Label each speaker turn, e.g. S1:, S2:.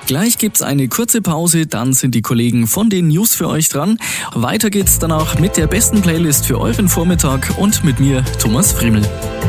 S1: Gleich gibt's eine kurze Pause, dann sind die Kollegen von den News für euch dran. Weiter geht's danach mit der besten Playlist für euren Vormittag und mit mir, Thomas Friemel.